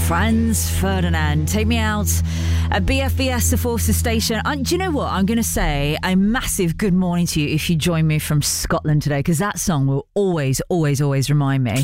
Franz Ferdinand, Take Me Out at BFBS, the Forces Station. Do you know what? I'm going to say a massive good morning to you if you join me from Scotland today, because that song will always, always, always remind me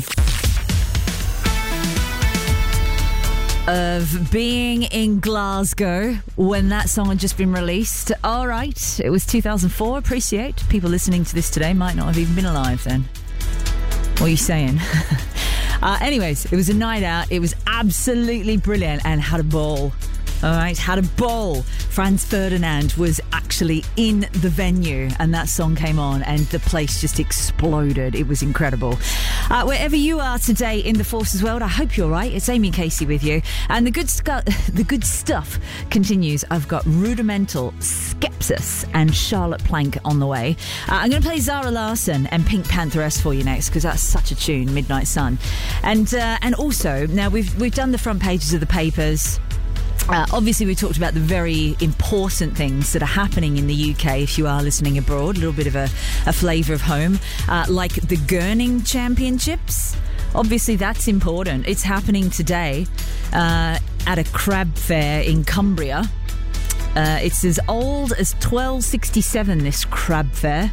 of being in Glasgow when that song had just been released. All right, it was 2004. Appreciate people listening to this today might not have even been alive then. What are you saying? Anyways, it was a night out. It was absolutely brilliant and had a ball. All right, had a ball. Franz Ferdinand was actually in the venue and that song came on and the place just exploded. It was incredible. Wherever you are today in the Forces world, I hope you're right. It's Amy Casey with you. And the good stuff continues. I've got Rudimental, Skepsis and Charlotte Plank on the way. I'm going to play Zara Larsson and Pink Pantheress for you next because that's such a tune, Midnight Sun. And also, now we've done the front pages of the papers. Obviously, we talked about the very important things that are happening in the UK if you are listening abroad, a little bit of a flavour of home, like the Gurning Championships. Obviously, that's important. It's happening today at a crab fair in Cumbria. It's as old as 1267, this crab fair.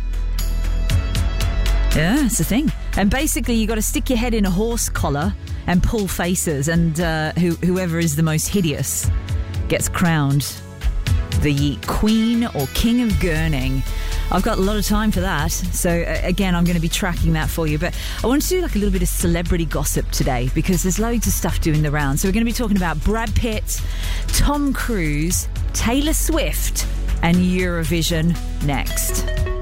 Yeah, it's a thing. And basically, you got to stick your head in a horse collar and pull faces, and whoever is the most hideous gets crowned the Queen or King of Gurning. I've got a lot of time for that, so again, I'm going to be tracking that for you. But I want to do like a little bit of celebrity gossip today because there's loads of stuff doing the round. So we're going to be talking about Brad Pitt, Tom Cruise, Taylor Swift, and Eurovision next.